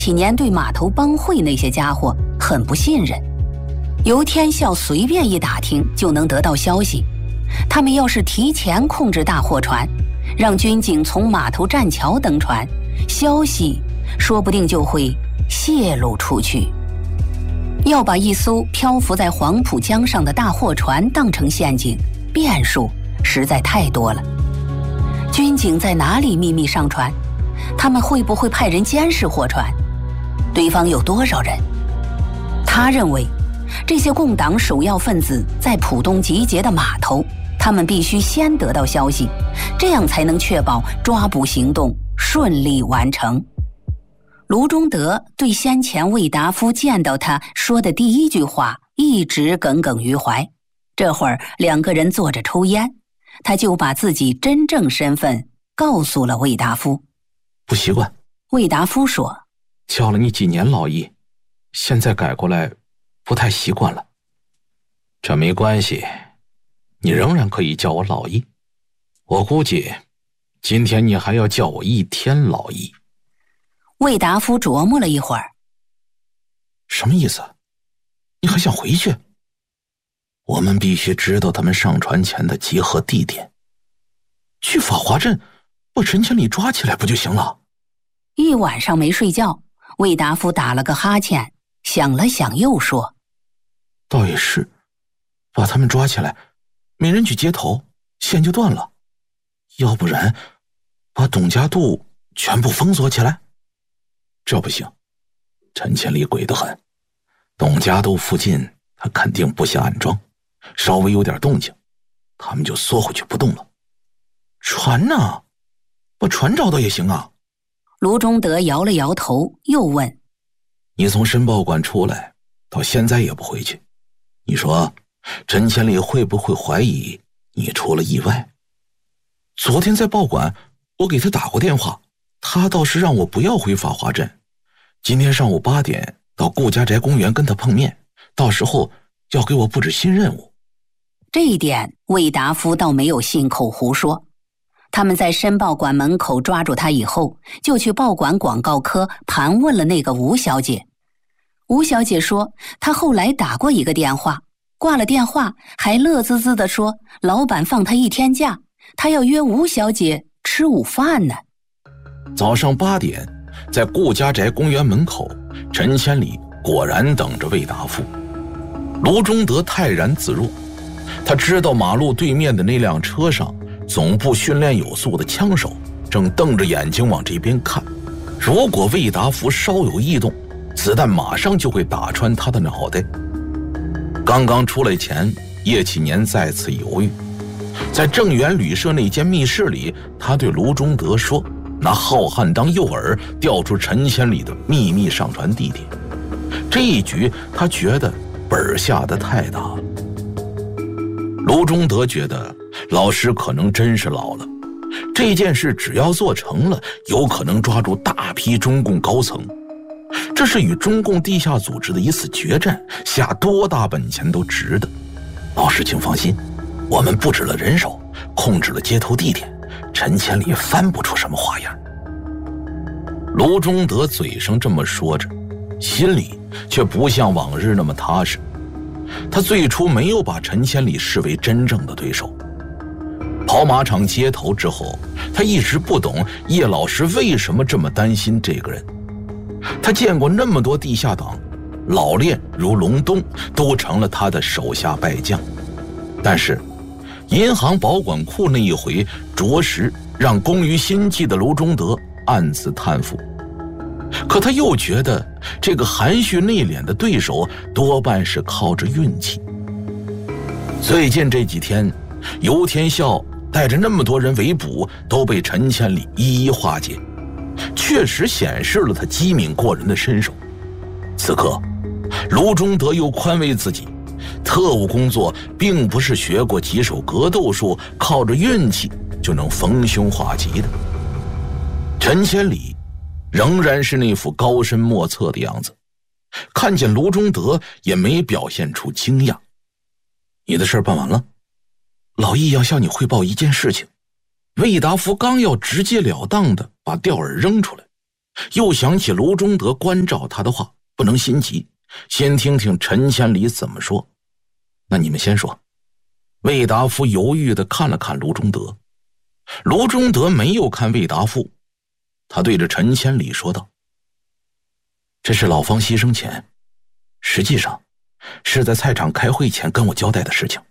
几年对码头帮会那些家伙很不信任。由天笑随便一打听就能得到消息，他们要是提前控制大货船，让军警从码头栈桥登船，消息说不定就会泄露出去。要把一艘漂浮在黄浦江上的大货船当成陷阱，变数实在太多了。军警在哪里秘密上船？他们会不会派人监视货船？对方有多少人？他认为这些共党首要分子在浦东集结的码头，他们必须先得到消息，这样才能确保抓捕行动顺利完成。卢中德对先前魏达夫见到他说的第一句话一直耿耿于怀。这会儿两个人坐着抽烟，他就把自己真正身份告诉了魏达夫。 不习惯。 魏达夫说， 叫了你几年老易，现在改过来不太习惯了。这没关系，你仍然可以叫我老易。我估计今天你还要叫我一天老易。 魏达夫琢磨了一会儿。 什么意思？你还想回去？我们必须知道他们上船前的集合地点。去法华镇把陈千里抓起来不就行了？ 一晚上没睡觉，魏达夫打了个哈欠，想了想又说， 倒也是，把他们抓起来，没人去接头，线就断了。要不然把董家渡全部封锁起来？这不行，陈千里鬼得很，董家渡附近他肯定布下暗桩，稍微有点动静，他们就缩回去不动了。船呢？把船找到也行啊。 卢中德摇了摇头，又问， 你从申报馆出来到现在也不回去，你说陈千里会不会怀疑你出了意外？昨天在报馆我给他打过电话，他倒是让我不要回法华镇，今天上午8点到顾家宅公园跟他碰面，到时候要给我布置新任务。 这一点魏达夫倒没有信口胡说。他们在申报馆门口抓住他以后，就去报馆广告科盘问了那个吴小姐。吴小姐说，她后来打过一个电话，挂了电话还乐滋滋地说老板放她1天假，她要约吴小姐吃午饭呢。 早上8点在顾家宅公园门口，陈千里果然等着魏达夫。卢中德泰然自若，他知道马路对面的那辆车上总部训练有素的枪手正瞪着眼睛往这边看，如果魏达夫稍有异动，子弹马上就会打穿他的脑袋。刚刚出来前，叶启年再次犹豫。在正源旅社那间密室里，他对卢中德说，拿浩瀚当诱饵，调出陈千里的秘密上传地点。这一局他觉得本下得太大了。卢中德觉得老师可能真是老了，这件事只要做成了，有可能抓住大批中共高层，这是与中共地下组织的一次决战，下多大本钱都值得。老师请放心，我们布置了人手，控制了接头地点，陈千里翻不出什么花样。卢中德嘴上这么说着，心里却不像往日那么踏实。他最初没有把陈千里视为真正的对手。跑马场接头之后，他一直不懂叶老师为什么这么担心这个人。他见过那么多地下党，老练如隆冬，都成了他的手下败将。但是银行保管库那一回，着实让工于心计的卢中德暗自叹服。可他又觉得这个含蓄内敛的对手多半是靠着运气。最近这几天，游天笑带着那么多人围捕，都被陈千里一一化解，确实显示了他机敏过人的身手。此刻卢中德又宽慰自己，特务工作并不是学过几手格斗术，靠着运气就能逢凶化吉的。陈千里仍然是那副高深莫测的样子，看见卢中德也没表现出惊讶。你的事办完了？老易要向你汇报一件事情。魏达夫刚要直截了当地把吊饵扔出来， 又想起卢中德关照他的话，不能心急，先听听陈千里怎么说。那你们先说。魏达夫犹豫地看了看卢中德，卢中德没有看魏达夫，他对着陈千里说道：这是老方牺牲前，实际上是在菜场开会前跟我交代的事情。